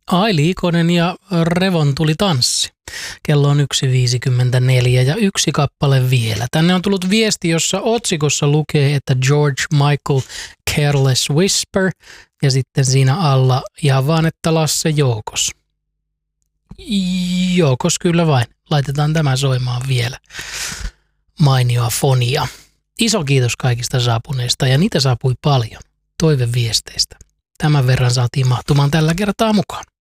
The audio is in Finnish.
Ai Liikonen ja Revontuli tanssi. Kello on 1.54 ja yksi kappale vielä. Tänne on tullut viesti, jossa otsikossa lukee, että George Michael Careless Whisper ja sitten siinä alla ihan vaan, että Lasse Joukos. Joukos kyllä vain. Laitetaan tämä soimaan vielä. Mainioa fonia. Iso kiitos kaikista saapuneista ja niitä saapui paljon toiveviesteistä. Tämän verran saatiin mahtumaan tällä kertaa mukaan.